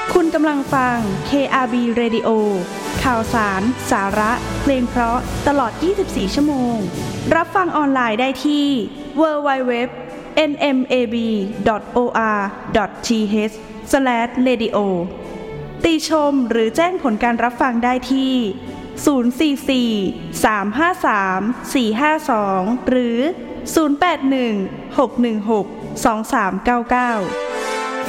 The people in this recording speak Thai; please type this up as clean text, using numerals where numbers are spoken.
คุณกำลังฟัง KRB Radio ข่าวสาร สาระ เพลงเพราะตลอด 24 ชั่วโมง รับฟังออนไลน์ได้ที่ www.nmab.or.th/radio ติชมหรือแจ้งผลการรับฟังได้ที่044 353 452หรือ081 616 2399